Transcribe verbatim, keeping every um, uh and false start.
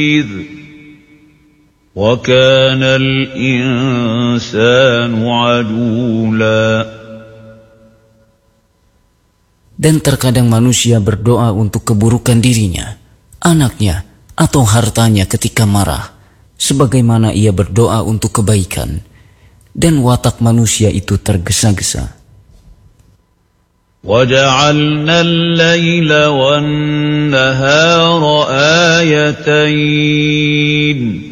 وَكَانَ الْإِنسَانُ عَجُولًا. Dan terkadang manusia berdoa untuk keburukan dirinya, anaknya, atau hartanya ketika marah, sebagaimana ia berdoa untuk kebaikan, dan watak manusia itu tergesa-gesa. وَجَعَلْنَا اللَّيْلَ وَالنَّهَارَ آيَتَيْنِ